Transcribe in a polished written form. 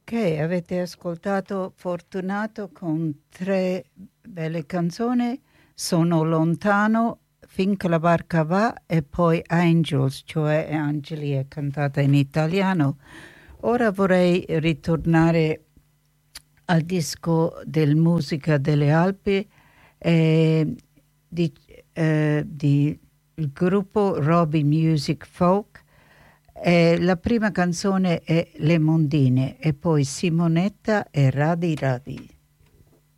Ok, avete ascoltato Fortunato con 3 belle canzoni, Sono lontano, Finché la barca va e poi Angels, cioè Angeli è cantata in italiano. Ora vorrei ritornare al disco del Musica delle Alpi eh, di, di il gruppo Robbie Music Folk. La prima canzone è Le Mondine e poi Simonetta e Radi Radi.